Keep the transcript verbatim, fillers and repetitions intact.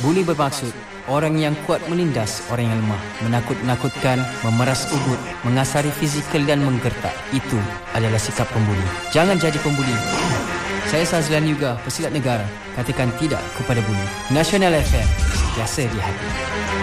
Buli bermaksud orang yang kuat menindas orang yang lemah, menakut-nakutkan, memeras ubut, mengasari fizikal dan menggertak. Itu adalah sikap pembuli. Jangan jadi pembuli. Saya Sazlan Yuga, pesilat negara. Katakan tidak kepada buli. Nasional F M, biasa di hati.